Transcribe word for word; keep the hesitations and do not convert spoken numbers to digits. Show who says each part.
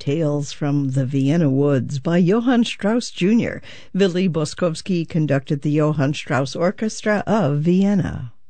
Speaker 1: Tales from the Vienna Woods by Johann Strauss Junior Willy Boskowski conducted the Johann Strauss Orchestra of Vienna.